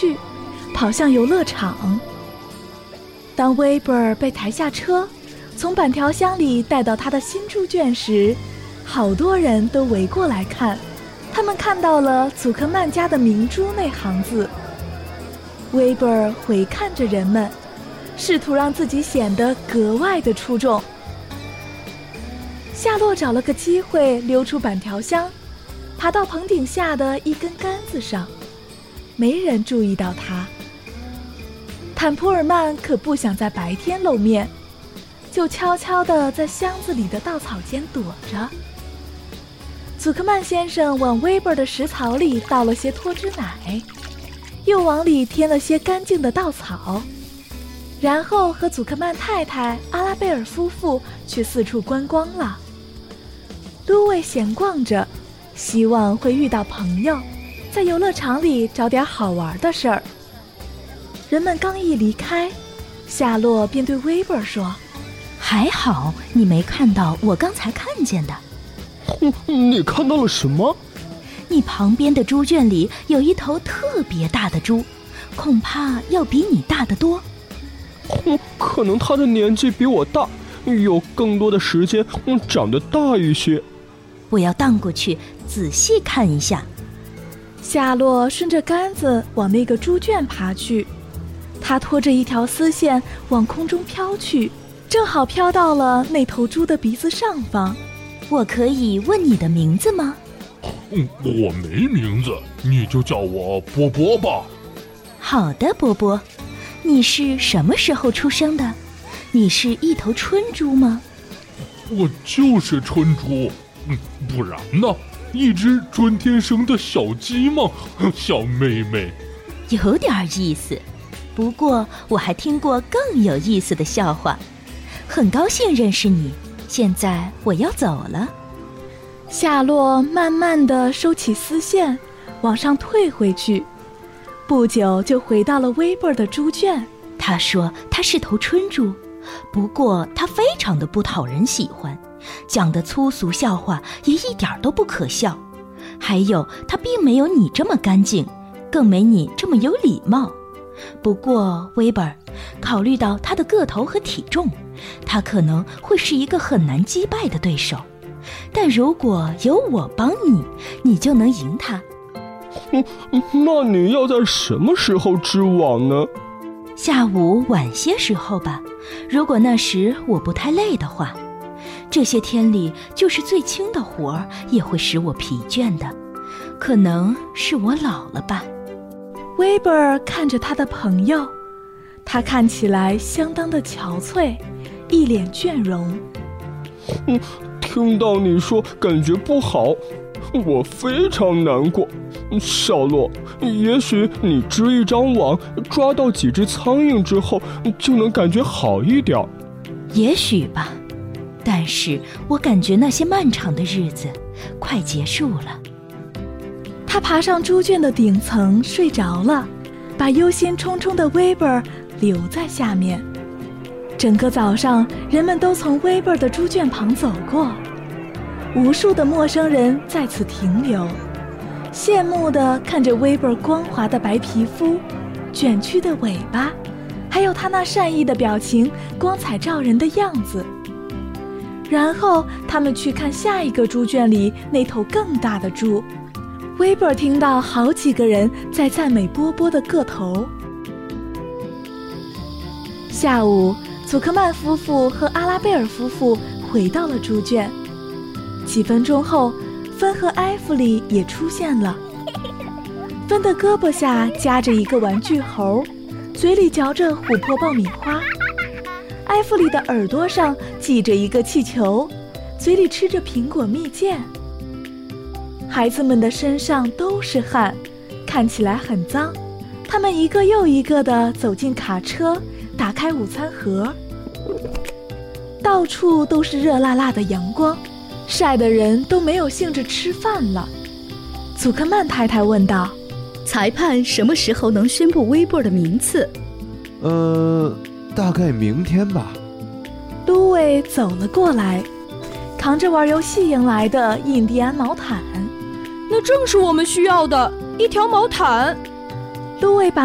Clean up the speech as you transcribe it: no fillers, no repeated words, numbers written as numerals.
去，跑向游乐场。当威伯尔被抬下车，从板条箱里带到他的新猪圈时，好多人都围过来看。他们看到了祖克曼家的明珠那行字。威伯尔回看着人们，试图让自己显得格外的出众。夏洛找了个机会溜出板条箱，爬到棚顶下的一根杆子上，没人注意到他。坦普尔曼可不想在白天露面，就悄悄地在箱子里的稻草间躲着。祖克曼先生往威伯尔的食槽里倒了些脱脂奶，又往里添了些干净的稻草，然后和祖克曼太太阿拉贝尔夫妇去四处观光了。卢卫闲逛着，希望会遇到朋友，在游乐场里找点好玩的事儿。人们刚一离开，夏洛便对威伯尔说：“ 还好你没看到我刚才看见的。” 你看到了什么？ 你旁边的猪圈里有一头特别大的猪，恐怕要比你大得多。 可能他的年纪比我大，有更多的时间长得大一些。 我要荡过去仔细看一下。 夏洛顺着杆子往那个猪圈爬去，他拖着一条丝线往空中飘去，正好飘到了那头猪的鼻子上方。 我可以问你的名字吗？ 我没名字，你就叫我波波吧。 好的，波波。你是什么时候出生的？你是一头春猪吗？ 我就是春猪，不然呢？一只春天生的小鸡吗？小妹妹。 有点意思，不过我还听过更有意思的笑话。很高兴认识你，现在我要走了。 夏洛慢慢地收起丝线，往上退回去，不久就回到了威伯尔的猪圈。 他说他是头春猪，不过他非常的不讨人喜欢，讲的粗俗笑话也一点都不可笑。还有他并没有你这么干净，更没你这么有礼貌。不过威伯尔，考虑到他的个头和体重，他可能会是一个很难击败的对手，但如果有我帮你，你就能赢他。 那你要在什么时候织网呢？ 下午晚些时候吧，如果那时我不太累的话。这些天里，就是最轻的活儿也会使我疲倦的，可能是我老了吧。 威伯尔看着他的朋友，他看起来相当的憔悴，一脸倦容。 听到你说感觉不好，我非常难过。小洛，也许你织一张网，抓到几只苍蝇之后，就能感觉好一点。 也许吧，但是我感觉那些漫长的日子快结束了。 他爬上猪圈的顶层睡着了，把忧心忡忡的威伯尔留在下面。整个早上，人们都从威伯尔的猪圈旁走过，无数的陌生人在此停留，羡慕地看着威伯尔光滑的白皮肤、卷曲的尾巴，还有他那善意的表情、光彩照人的样子。然后他们去看下一个猪圈里那头更大的猪。威伯尔听到好几个人在赞美波波的个头。下午，祖克曼夫妇和阿拉贝尔夫妇回到了猪圈。几分钟后，芬和埃弗里也出现了。芬的胳膊下夹着一个玩具猴，嘴里嚼着琥珀爆米花。埃弗里的耳朵上系着一个气球，嘴里吃着苹果蜜饯。孩子们的身上都是汗，看起来很脏。他们一个又一个地走进卡车，打开午餐盒。到处都是热辣辣的阳光，晒得人都没有兴致吃饭了。祖克曼太太问道：“ 裁判什么时候能宣布威伯尔的名次？” 大概明天吧。 卢伟走了过来，扛着玩游戏赢来的印第安毛毯。 那正是我们需要的，一条毛毯。 卢伟把